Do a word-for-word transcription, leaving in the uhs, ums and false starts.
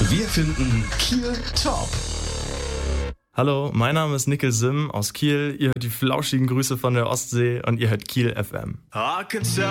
Wir finden Kiel top. Hallo, mein Name ist Nickel Sim aus Kiel. Ihr hört die flauschigen Grüße von der Ostsee und ihr hört Kiel F M. I can tell